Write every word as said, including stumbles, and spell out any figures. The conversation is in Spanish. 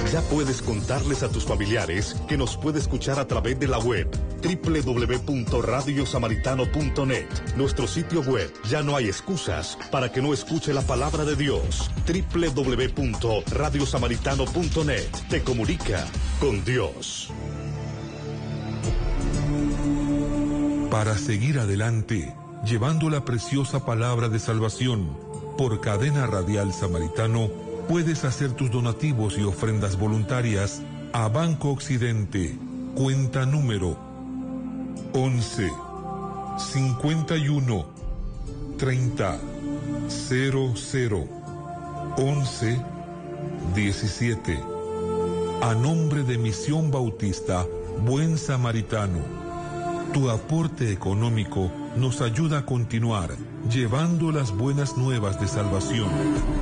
Ya puedes contarles a tus familiares que nos puede escuchar a través de la web doble u doble u doble u punto radio samaritano punto net. Nuestro sitio web, ya no hay excusas para que no escuche la palabra de Dios. doble u doble u doble u punto radio samaritano punto net. Te comunica con Dios. Para seguir adelante, llevando la preciosa palabra de salvación, por Cadena Radial Samaritano, puedes hacer tus donativos y ofrendas voluntarias a Banco Occidente, cuenta número once, cincuenta y uno, treinta, cero cero, once, diecisiete. A nombre de Misión Bautista Buen Samaritano, tu aporte económico nos ayuda a continuar llevando las buenas nuevas de salvación.